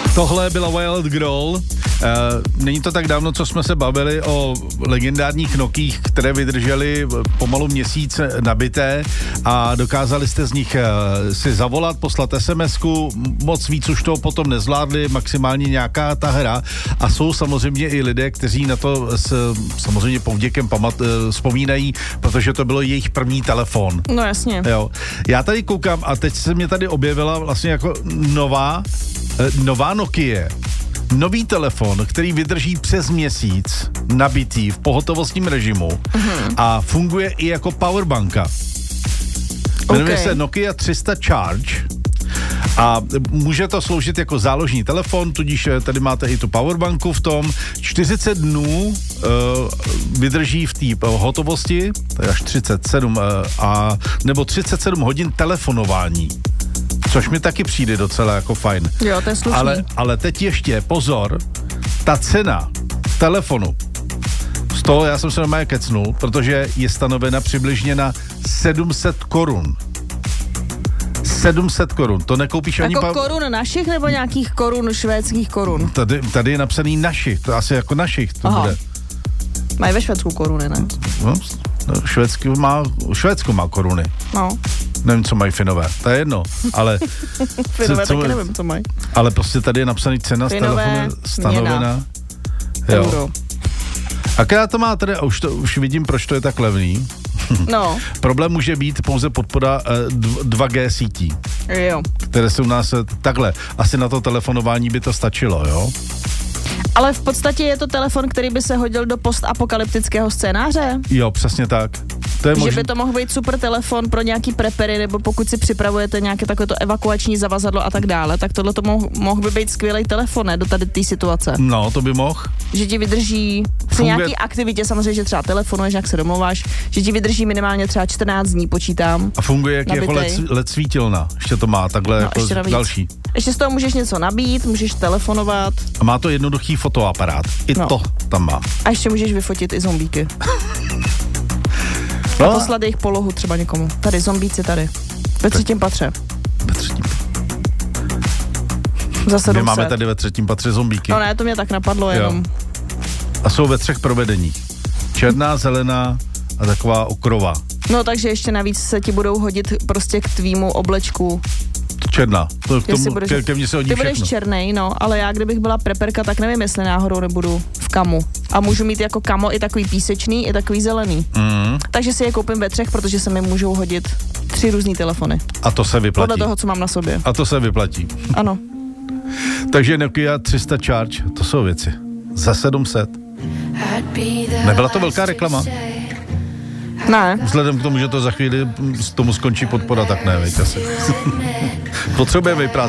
Tohle byla Wild Girl. Není to tak dávno, co jsme se bavili o legendárních Nokích, které vydržely pomalu měsíc nabité a dokázali jste z nich si zavolat, poslat SMS-ku, moc víc už toho potom nezvládli, maximálně nějaká ta hra a jsou samozřejmě i lidé, kteří na to samozřejmě povděkem vzpomínají, protože to bylo jejich první telefon. No jasně. Jo. Já tady koukám a teď se mě tady objevila vlastně jako nová Nokia. Nový telefon, který vydrží přes měsíc, nabitý v pohotovostním režimu a funguje i jako powerbanka. Jmenuje se Nokia 300 Charge a může to sloužit jako záložní telefon, tudíž tady máte i tu powerbanku v tom. 40 dnů vydrží v té hotovosti, to je až 37, nebo 37 hodin telefonování. Což mi taky přijde docela jako fajn. Jo, to je slušný. Ale teď ještě, pozor, ta cena telefonu, z toho já jsem se normálně kecnul, protože je stanovena přibližně na 700 korun. 700 korun, to nekoupíš jako ani... korun našich nebo nějakých korun, švédských korun? Tady je napsaný našich, to asi jako našich to bude. Mají ve Švédsku koruny, ne? No, Švédsko má koruny. No. Nevím, co mají Finové, to je jedno, ale... Finové taky nevím, co mají. Ale prostě tady je napsaný cena z telefonu stanovená. Euro. A která to má tady, už vidím, proč to je tak levný. No. Problém může být pouze podpora 2G sítí. Jo. Které jsou u nás takhle. Asi na to telefonování by to stačilo, jo? Ale v podstatě je to telefon, který by se hodil do postapokalyptického scénáře? Jo, přesně tak. To je že by to mohl být super telefon pro nějaký prepery, nebo pokud si připravujete nějaké takovéto evakuační zavazadlo a tak dále, tak tohle to mohl by být skvělý telefon, ne, do tady té situace. No, to by mohl. Že ti vydrží při nějaký aktivitě, samozřejmě, že třeba telefonuješ, jak se domluváš, že ti vydrží minimálně třeba 14 dní, počítám. A funguje jako LED svítilna. Ještě to má takhle jako další. Ještě z toho můžeš něco nabít, můžeš telefonovat. A má to jednoduchý fotoaparát. I to tam má. A ještě můžeš vyfotit i zombíky. A poslat jejich polohu třeba někomu. Tady, zombíci tady. Ve 3. patře. Ve 3. Za 700. My máme tady ve 3. patře zombíky. No ne, to mě tak napadlo jenom. A jsou ve 3 provedeních. Černá, zelená a taková okrová. No takže ještě navíc se ti budou hodit prostě k tvýmu oblečku. Černá. Ke mně se hodí všechno. Ty budeš černej, no, ale já kdybych byla preperka, tak nevím, jestli náhodou nebudu v kamu. A můžu mít jako kamo i takový písečný, i takový zelený. Takže si je koupím ve 3, protože se mi můžou hodit 3 různý telefony. A to se vyplatí. Podle toho, co mám na sobě. A to se vyplatí. Ano. Takže Nokia 300 Charge, to jsou věci. Za 700. Nebyla to velká reklama? Ne. Vzhledem k tomu, že to za chvíli tomu skončí podpora, tak ne, veď asi. Potřebujeme vyprázdnit.